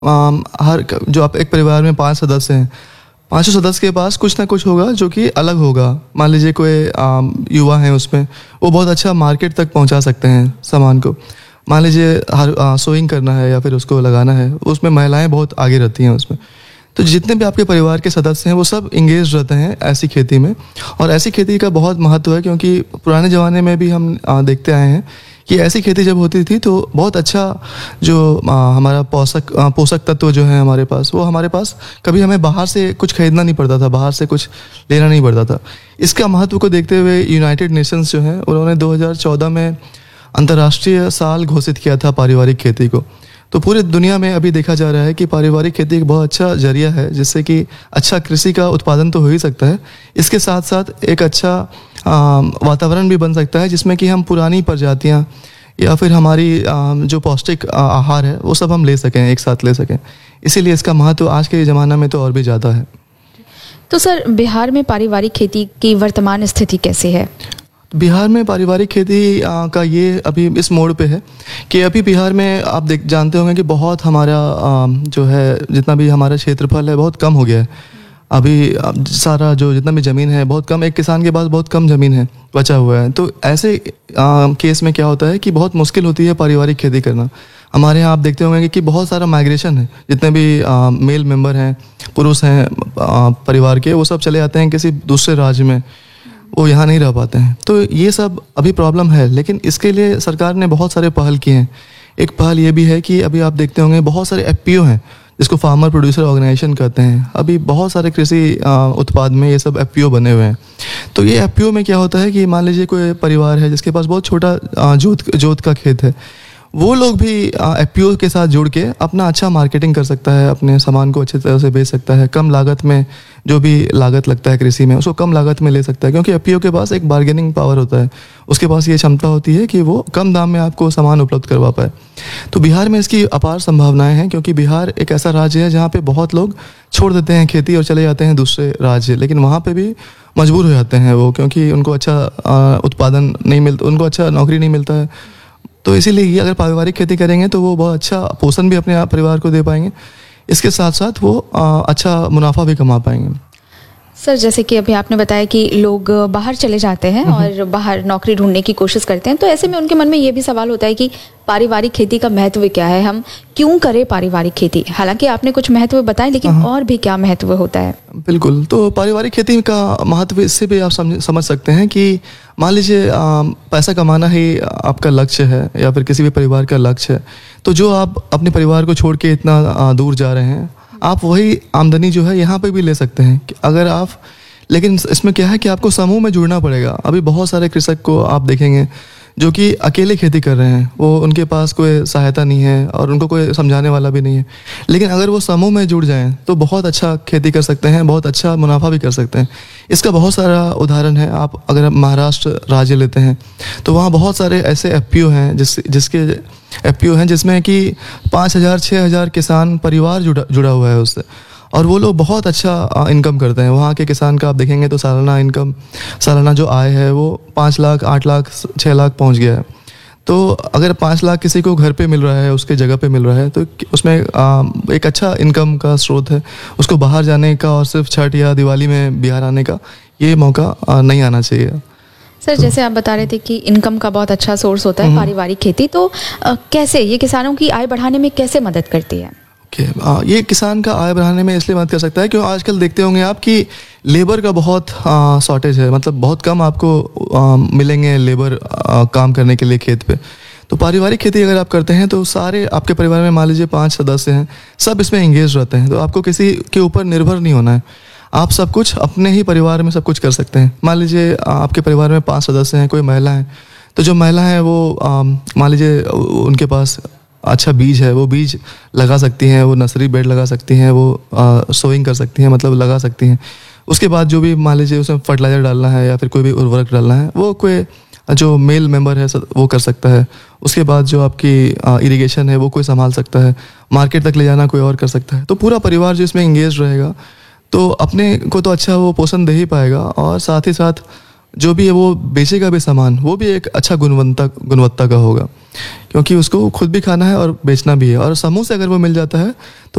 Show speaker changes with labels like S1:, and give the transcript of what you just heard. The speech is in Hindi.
S1: हर जो आप एक परिवार में 5 सदस्य हैं, पाँचों सदस्य के पास कुछ ना कुछ होगा जो कि अलग होगा। मान लीजिए कोई युवा हैं उसमें, वो बहुत अच्छा मार्केट तक पहुंचा सकते हैं सामान को। मान लीजिए हर सोइंग करना है या फिर उसको लगाना है, उसमें महिलाएं बहुत आगे रहती हैं उसमें। तो जितने भी आपके परिवार के सदस्य हैं वो सब इंगेज रहते हैं ऐसी खेती में। और ऐसी खेती का बहुत महत्व है, क्योंकि पुराने ज़माने में भी हम देखते आए हैं कि ऐसी खेती जब होती थी तो बहुत अच्छा जो हमारा पोषक तत्व जो है हमारे पास, वो हमारे पास कभी हमें बाहर से कुछ खरीदना नहीं पड़ता था, बाहर से कुछ लेना नहीं पड़ता था। इसका महत्व को देखते हुए यूनाइटेड नेशंस जो है उन्होंने 2014 में अंतर्राष्ट्रीय साल घोषित किया था पारिवारिक खेती को। तो पूरी दुनिया में अभी देखा जा रहा है कि पारिवारिक खेती एक बहुत अच्छा जरिया है जिससे कि अच्छा कृषि का उत्पादन तो हो ही सकता है, इसके साथ साथ एक अच्छा वातावरण भी बन सकता है जिसमें कि हम पुरानी प्रजातियां या फिर हमारी जो पौष्टिक आहार है वो सब हम ले सकें, एक साथ ले सकें। इसीलिए इसका महत्व आज के ज़माना में तो और भी ज़्यादा है।
S2: तो सर, बिहार में पारिवारिक खेती की वर्तमान स्थिति कैसी है?
S1: बिहार में पारिवारिक खेती का ये अभी इस मोड़ पे है कि अभी बिहार में आप जानते होंगे कि बहुत हमारा जो है जितना भी हमारा क्षेत्रफल है बहुत कम हो गया है। अभी सारा जो जितना भी ज़मीन है बहुत कम, एक किसान के पास बहुत कम ज़मीन है बचा हुआ है। तो ऐसे केस में क्या होता है कि बहुत मुश्किल होती है पारिवारिक खेती करना। हमारे यहाँ आप देखते होंगे कि बहुत सारा माइग्रेशन है, जितने भी मेल मेंबर हैं, पुरुष हैं परिवार के, वो सब चले जाते हैं किसी दूसरे राज्य में, वो यहाँ नहीं रह पाते हैं। तो ये सब अभी प्रॉब्लम है, लेकिन इसके लिए सरकार ने बहुत सारे पहल किए हैं। एक पहल ये भी है कि अभी आप देखते होंगे बहुत सारे एफपीओ हैं जिसको फार्मर प्रोड्यूसर ऑर्गेनाइजेशन कहते हैं। अभी बहुत सारे कृषि उत्पाद में ये सब एफपीओ बने हुए हैं। तो ये एफपीओ में क्या होता है कि मान लीजिए कोई परिवार है जिसके पास बहुत छोटा जोत का खेत है, वो लोग भी एफपीओ के साथ जुड़ के अपना अच्छा मार्केटिंग कर सकता है, अपने सामान को अच्छी तरह से बेच सकता है, कम लागत में, जो भी लागत लगता है कृषि में उसको कम लागत में ले सकता है, क्योंकि एफपीओ के पास एक बार्गेनिंग पावर होता है। उसके पास ये क्षमता होती है कि वो कम दाम में आपको सामान उपलब्ध करवा पाए। तो बिहार में इसकी अपार संभावनाएं हैं, क्योंकि बिहार एक ऐसा राज्य है जहाँ पे बहुत लोग छोड़ देते हैं खेती और चले जाते हैं दूसरे राज्य, लेकिन वहाँ पे भी मजबूर हो जाते हैं वो, क्योंकि उनको अच्छा उत्पादन नहीं मिलता, उनको अच्छा नौकरी नहीं मिलता है। तो इसीलिए ये अगर पारिवारिक खेती करेंगे तो वो बहुत अच्छा पोषण भी अपने परिवार को दे पाएंगे, इसके साथ साथ वो अच्छा मुनाफा भी कमा पाएंगे।
S2: सर, जैसे कि अभी आपने बताया कि लोग बाहर चले जाते हैं और बाहर नौकरी ढूंढने की कोशिश करते हैं, तो ऐसे में उनके मन में ये भी सवाल होता है कि पारिवारिक खेती का महत्व क्या है, हम क्यों करें पारिवारिक खेती? हालांकि आपने कुछ महत्व बताए, लेकिन और भी क्या महत्व होता है?
S1: बिल्कुल, तो पारिवारिक खेती का महत्व इससे भी आप समझ सकते हैं कि मान लीजिए पैसा कमाना ही आपका लक्ष्य है या फिर किसी भी परिवार का लक्ष्य है, तो जो आप अपने परिवार को छोड़ के इतना दूर जा रहे हैं, आप वही आमदनी जो है यहाँ पे भी ले सकते हैं अगर आप, लेकिन इसमें क्या है कि आपको समूह में जुड़ना पड़ेगा। अभी बहुत सारे कृषक को आप देखेंगे जो कि अकेले खेती कर रहे हैं, वो उनके पास कोई सहायता नहीं है और उनको कोई समझाने वाला भी नहीं है। लेकिन अगर वो समूह में जुड़ जाएं तो बहुत अच्छा खेती कर सकते हैं, बहुत अच्छा मुनाफा भी कर सकते हैं। इसका बहुत सारा उदाहरण है। आप अगर महाराष्ट्र राज्य लेते हैं तो वहाँ बहुत सारे ऐसे एफपीओ हैं जिसके एफपीओ हैं जिसमें कि 5,000-6,000 किसान परिवार जुड़ा हुआ है उससे, और वो लोग बहुत अच्छा इनकम करते हैं। वहाँ के किसान का आप देखेंगे तो सालाना जो आय है वो 5 लाख, 8 लाख, 6 लाख पहुँच गया है। तो अगर 5 लाख किसी को घर पे मिल रहा है, उसके जगह पे मिल रहा है, तो उसमें एक अच्छा इनकम का स्रोत है। उसको बाहर जाने का और सिर्फ छठ या दिवाली में बिहार आने का ये मौका नहीं आना चाहिए।
S2: सर, जैसे आप बता रहे थे कि इनकम का बहुत अच्छा सोर्स होता है पारिवारिक खेती, तो कैसे ये किसानों की आय बढ़ाने में कैसे मदद करती है?
S1: ये किसान का आय बढ़ाने में इसलिए मदद कर सकता है क्योंकि आजकल देखते होंगे आप कि लेबर का बहुत शॉर्टेज है, मतलब बहुत कम आपको मिलेंगे लेबर काम करने के लिए खेत पे। तो पारिवारिक खेती अगर आप करते हैं तो सारे आपके परिवार में मान लीजिए 5 सदस्य हैं, सब इसमें एंगेज रहते हैं, तो आपको किसी के ऊपर निर्भर नहीं होना है। आप सब कुछ अपने ही परिवार में सब कुछ कर सकते हैं। मान लीजिए आपके परिवार में 5 सदस्य हैं, कोई महिला है, तो जो महिला है वो मान लीजिए उनके पास अच्छा बीज है, वो बीज लगा सकती हैं, वो नर्सरी बेड लगा सकती हैं, वो सोइंग कर सकती हैं, मतलब लगा सकती हैं। उसके बाद जो भी मान लीजिए उसमें फर्टिलाइज़र डालना है या फिर कोई भी उर्वरक डालना है, वो कोई जो मेल मेंबर है वो कर सकता है। उसके बाद जो आपकी इरिगेशन है वो कोई संभाल सकता है, मार्केट तक ले जाना कोई और कर सकता है। तो पूरा परिवार जो इसमें इंगेज रहेगा तो अपने को तो अच्छा वो पोषण दे ही पाएगा, और साथ ही साथ जो भी है वो बेचेगा भी सामान, वो भी एक अच्छा गुणवत्ता का होगा। क्योंकि उसको खुद भी खाना है और बेचना भी है, और समूह से अगर वो मिल जाता है तो